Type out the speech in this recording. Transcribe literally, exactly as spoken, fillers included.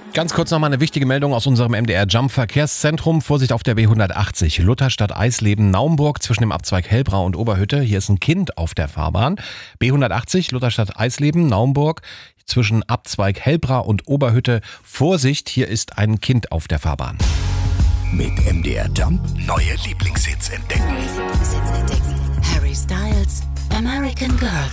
Ganz kurz nochmal eine wichtige Meldung aus unserem M D R Jump Verkehrszentrum. Vorsicht auf der B hundertachtzig. Lutherstadt Eisleben Naumburg zwischen dem Abzweig Hellbrau und Oberhütte. Hier ist ein Kind auf der Fahrbahn. B hundertachtzig Lutherstadt Eisleben Naumburg zwischen Abzweig Hellbrau und Oberhütte. Vorsicht, hier ist ein Kind auf der Fahrbahn. Mit M D R Jump neue Lieblingshits entdecken. Harry Styles, American Girl.